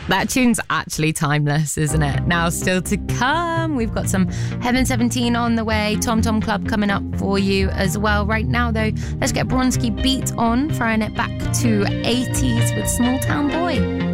That tune's actually timeless, isn't it? Now, still to come, we've got some Heaven 17 on the way, Tom Tom Club coming up for you as well. Right now, though, let's get Bronski Beat on, throwing it back to 80s with Small Town Boy.